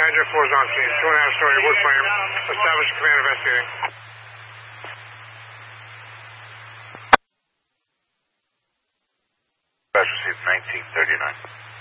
Badger 4 is on scene. 2.5-story wood frame. Establish command investigating. Badger received 1939.